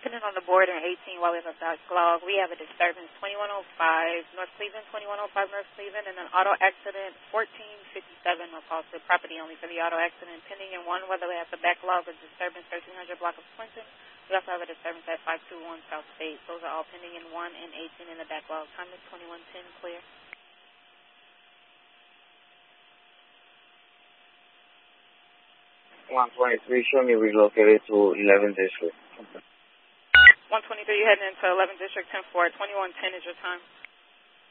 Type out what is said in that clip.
Depending on the board in 18 while we have a backlog, we have a disturbance 2105 North Cleveland, 2105 North Cleveland, and an auto accident 1457 North Halsted. Property only for the auto accident. Pending in 1 whether we have a backlog of disturbance 1300 block of Clinton. We also have a disturbance at 521 South State. Those are all pending in 1 and 18 in the backlog. Time is 2110, clear. 123, show me relocated to 11th District. 123, you're heading into 11th District, 10-4. 2110 is your time.